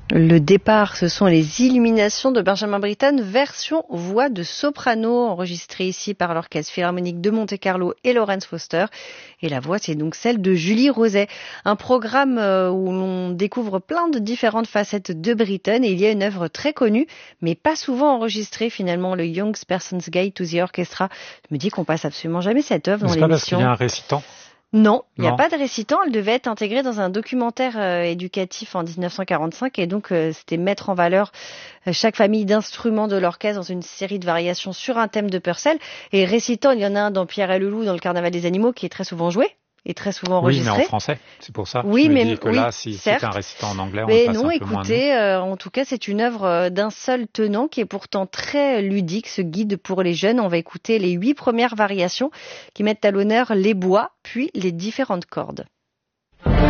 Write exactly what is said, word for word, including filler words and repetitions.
Le départ, ce sont les Illuminations de Benjamin Britten, version voix de soprano, enregistrée ici par l'Orchestre Philharmonique de Monte-Carlo et Lawrence Foster. Et la voix, c'est donc celle de Julie Roset. Un programme où l'on découvre plein de différentes facettes de Britten. Et il y a une œuvre très connue, mais pas souvent enregistrée finalement, le Young Person's Guide to the Orchestra. Je me dis qu'on passe absolument jamais cette œuvre dans l'émission. C'est pas parce qu'il y a un récitant? Non, il n'y a pas de récitant. Elle devait être intégrée dans un documentaire euh, éducatif en dix-neuf cent quarante-cinq et donc euh, c'était mettre en valeur euh, chaque famille d'instruments de l'orchestre dans une série de variations sur un thème de Purcell. Et récitant, il y en a un dans Pierre et le Loup, dans le Carnaval des animaux, qui est très souvent joué et très souvent enregistré. Oui, mais en français, c'est pour ça. Oui, je me mais dis que oui, là, si certes. c'est un récitant en anglais, on mais le passe non, un peu écoutez, moins. Euh, en tout cas, c'est une œuvre d'un seul tenant qui est pourtant très ludique, ce guide pour les jeunes. On va écouter les huit premières variations qui mettent à l'honneur les bois, puis les différentes cordes.